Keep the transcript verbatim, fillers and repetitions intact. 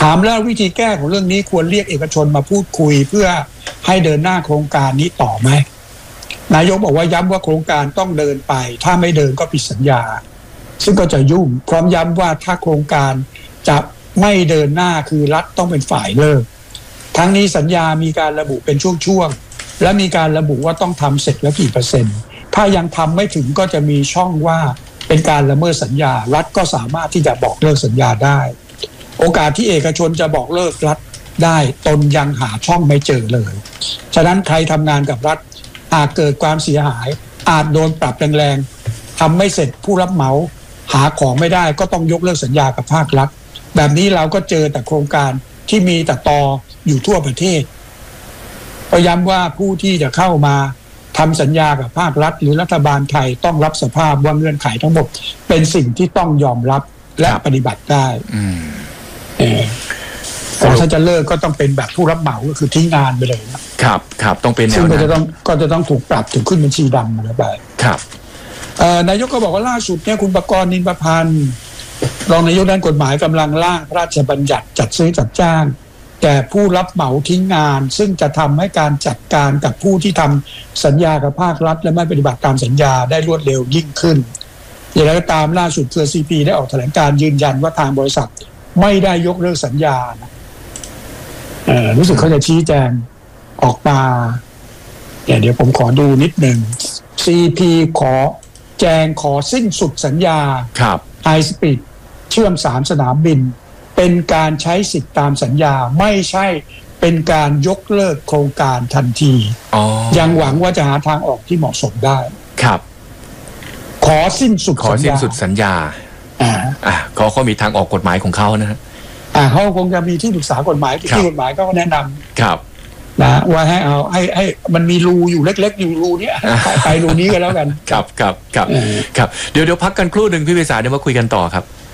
ามแล้ววิธีแก้ของเรื่องนี้ควรเรียกเอกชนมาพูดคุยเพื่อให้เดินหน้าโครงการนี้ต่อไหมนายกบอกว่าย้ำว่าโครงการต้องเดินไปถ้าไม่เดินก็ผิดสัญญาซึ่งก็จะยุ่งพร้อมย้ำว่าถ้าโครงการจะไม่เดินหน้าคือรัฐต้องเป็นฝ่ายเลิกทั้งนี้สัญญามีการระบุเป็นช่วงๆและมีการระบุว่าต้องทำเสร็จแล้วกี่เปอร์เซ็นต์ถ้ายังทำไม่ถึงก็จะมีช่องว่าเป็นการละเมิดสัญญารัฐก็สามารถที่จะบอกเลิกสัญญาได้โอกาสที่เอกชนจะบอกเลิกรัฐได้ตนยังหาช่องไม่เจอเลยฉะนั้นใครทำงานกับรัฐอาจเกิดความเสียหายอาจโดนปรับแรงๆทำไม่เสร็จผู้รับเหมาหาของไม่ได้ก็ต้องยกเลิกสัญญากับภาครัฐแบบนี้เราก็เจอแต่โครงการที่มีแต่ตออยู่ทั่วประเทศก็ย้ำว่าผู้ที่จะเข้ามาทำสัญญากับภาครัฐหรือรัฐบาลไทยต้องรับสภาพว่าเงื่อนไขทั้งหมดเป็นสิ่งที่ต้องยอมรับและปฏิบัติได้เออแต่ถ้าจะเลิกก็ต้องเป็นแบบผู้รับเหมาก็คือทิ้งงานไปเลยนะครับครับต้องเป็นแนวนั้นซึ่งก็จะต้องก็จะต้องถูกปรับถึงขึ้นบัญชีดำมาแล้วไปครับนายกก็บอกว่าล่าสุดเนี่ยคุณประกรณ์นินประพันธ์รองนายกด้านกฎหมายกำลังร่างพระราชบัญญัติจัดซื้อจัดจ้างแก่ผู้รับเหมาทิ้งงานซึ่งจะทำให้การจัดการกับผู้ที่ทำสัญญากับภาครัฐและไม่ปฏิบัติตามสัญญาได้รวดเร็วยิ่งขึ้นอย่างไรก็ตามล่าสุดเครือ ซี พี ได้ออกแถลงการยืนยันว่าทางบริษัทไม่ได้ยกเลิกสัญญานะเอ่อรู้สึกเขาจะชี้แจงออกมาเดี๋ยวผมขอดูนิดหนึ่ง ซี พี ขอแจงขอสิ้นสุดสัญญาไฮสปีดเชื่อมสามสนามบินเป็นการใช้สิทธิตามสัญญาไม่ใช่เป็นการยกเลิกโครงการทันทียังหวังว่าจะหาทางออกที่เหมาะสมได้ครับขอสิ้นสุดขอสิ้นสุดสัญญาอ่าอ่าเขาเขามีทางออกกฎหมายของเขานะฮะอ่าเขาคงจะมีที่ปรึกษากฎหมายที่กฎหมายก็แนะนำครับนะว่าให้เอาให้ให้มันมีรูอยู่เล็กๆอยู่รูนี้ไปรูนี้กันแล้วกันครับครับครับครับเดี๋ยวเดี๋ยวพักกันครู่หนึ่งพี่เวสาเดี๋ยวมาคุยกันต่อครับ